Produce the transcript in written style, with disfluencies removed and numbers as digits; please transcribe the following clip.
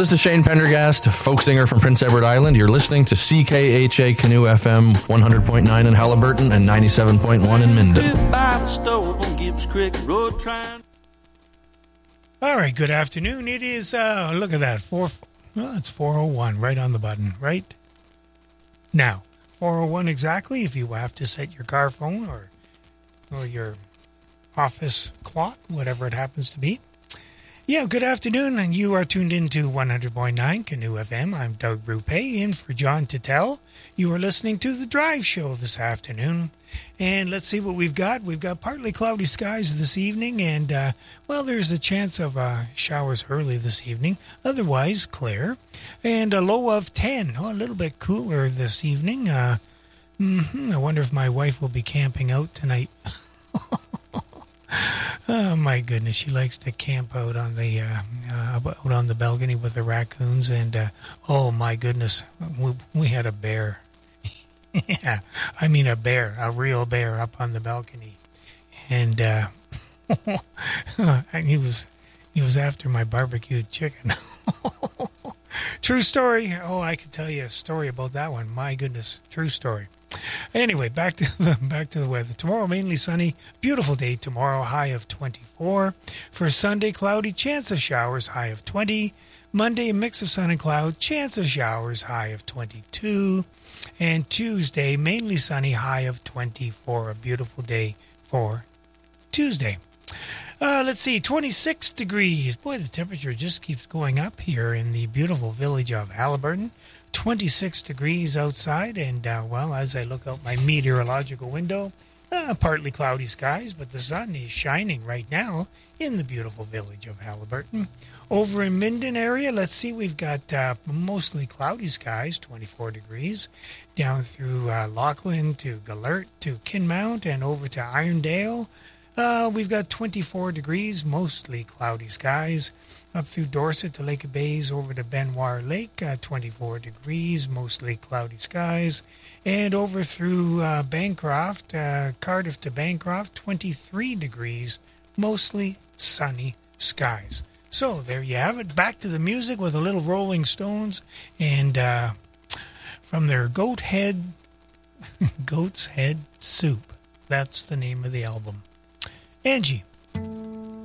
This is Shane Pendergast, folk singer from Prince Edward Island. You're listening to CKHA Canoe FM 100.9 in Halliburton and 97.1 in Minden. All right, good afternoon. It is, look at that, it's 4:01, right on the button, right? Now, 4:01 exactly, if you have to set your car phone or your office clock, whatever it happens to be. Yeah, good afternoon, and you are tuned into 100.9 Canoe FM. I'm Doug Rupe, in for John Tittel. You are listening to The Drive Show this afternoon. And let's see what we've got. We've got partly cloudy skies this evening, and, there's a chance of showers early this evening. Otherwise, clear. And a low of 10. Oh, a little bit cooler this evening. I wonder if my wife will be camping out tonight. Oh my goodness, she likes to camp out on the balcony with the raccoons, and oh my goodness, we had a bear. Yeah, I mean a bear, a real bear up on the balcony, and and he was after my barbecued chicken. True story. Oh, I can tell you a story about that one. My goodness, true story. Anyway, back to the weather. Tomorrow, mainly sunny, beautiful day tomorrow, high of 24. For Sunday, cloudy, chance of showers, high of 20. Monday, a mix of sun and cloud, chance of showers, high of 22. And Tuesday, mainly sunny, high of 24. A beautiful day for Tuesday. Let's see, 26 degrees. Boy, the temperature just keeps going up here in the beautiful village of Halliburton. 26 degrees outside, and, as I look out my meteorological window, partly cloudy skies, but the sun is shining right now in the beautiful village of Halliburton. Over in Minden area, let's see, we've got mostly cloudy skies, 24 degrees, down through Lachlan to Gallert to Kinmount and over to Irondale. We've got 24 degrees, mostly cloudy skies. Up through Dorset to Lake of Bays, over to Benoit Lake, 24 degrees, mostly cloudy skies. And over through Bancroft, Cardiff to Bancroft, 23 degrees, mostly sunny skies. So there you have it. Back to the music with a little Rolling Stones. And from their Goat's Head Soup. That's the name of the album. Angie.